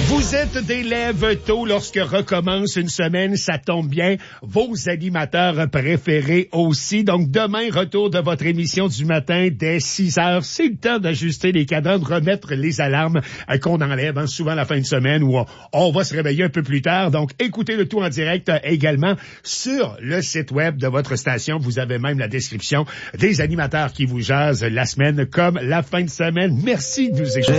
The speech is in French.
Vous êtes des lève-tôt lorsque recommence une semaine, ça tombe bien. Vos animateurs préférés aussi. Donc, demain, retour de votre émission du matin dès 6 heures. C'est le temps d'ajuster les cadenas, de remettre les alarmes qu'on enlève souvent la fin de semaine où on va se réveiller un peu plus tard. Donc, écoutez le tout en direct également sur le site web de votre station. Vous avez même la description des animateurs qui vous jasent la semaine comme la fin de semaine. Merci de nous écouter.